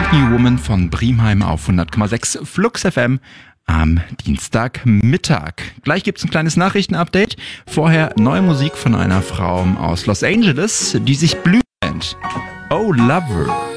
New Woman von Brimheim auf 100,6 Flux FM am Dienstagmittag. Gleich gibt's ein kleines Nachrichtenupdate. Vorher neue Musik von einer Frau aus Los Angeles, die sich Blue nennt. Oh Lover.